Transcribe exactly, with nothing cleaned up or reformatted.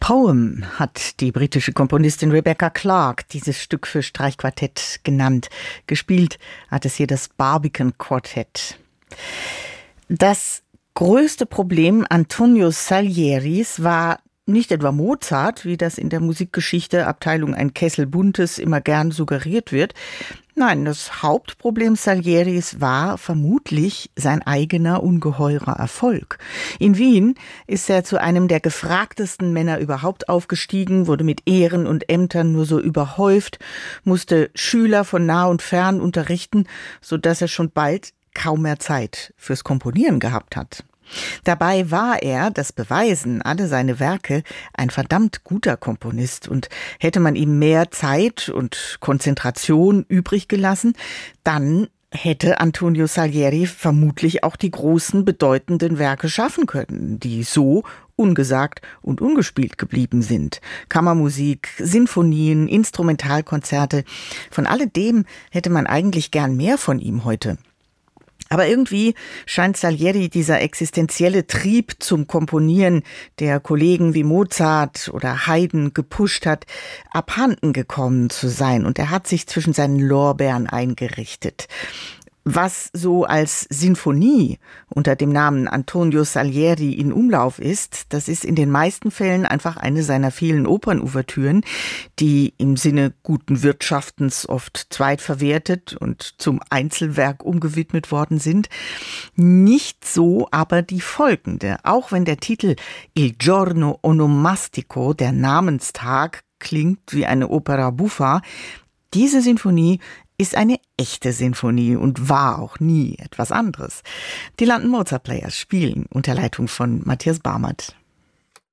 Poem hat die britische Komponistin Rebecca Clarke dieses Stück für Streichquartett genannt. Gespielt hat es hier das Barbican Quartett. Das größte Problem Antonio Salieris war nicht etwa Mozart, wie das in der Musikgeschichte Abteilung ein Kessel Buntes immer gern suggeriert wird. Nein, das Hauptproblem Salieris war vermutlich sein eigener ungeheurer Erfolg. In Wien ist er zu einem der gefragtesten Männer überhaupt aufgestiegen, wurde mit Ehren und Ämtern nur so überhäuft, musste Schüler von nah und fern unterrichten, sodass er schon bald kaum mehr Zeit fürs Komponieren gehabt hat. Dabei war er, das beweisen alle seine Werke, ein verdammt guter Komponist, und hätte man ihm mehr Zeit und Konzentration übrig gelassen, dann hätte Antonio Salieri vermutlich auch die großen, bedeutenden Werke schaffen können, die so ungesagt und ungespielt geblieben sind. Kammermusik, Sinfonien, Instrumentalkonzerte, von alledem hätte man eigentlich gern mehr von ihm heute. Aber irgendwie scheint Salieri dieser existenzielle Trieb zum Komponieren, der Kollegen wie Mozart oder Haydn gepusht hat, abhanden gekommen zu sein. Und er hat sich zwischen seinen Lorbeeren eingerichtet. Was so als Sinfonie unter dem Namen Antonio Salieri in Umlauf ist, das ist in den meisten Fällen einfach eine seiner vielen Opernouvertüren, die im Sinne guten Wirtschaftens oft zweitverwertet und zum Einzelwerk umgewidmet worden sind. Nicht so aber die folgende, auch wenn der Titel Il giorno onomastico, der Namenstag, klingt wie eine Opera buffa. Diese Sinfonie ist eine echte Sinfonie und war auch nie etwas anderes. Die London Mozart Players spielen unter Leitung von Matthias Barmert.